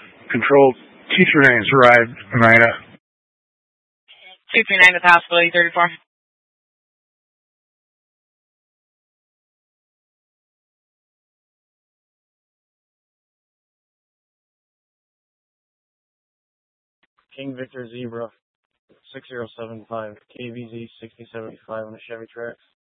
Control, teacher names arrived, Oneida. 239 at the hospital, 834. King Victor Zebra 6075, KVZ 6075 on the Chevy Trax.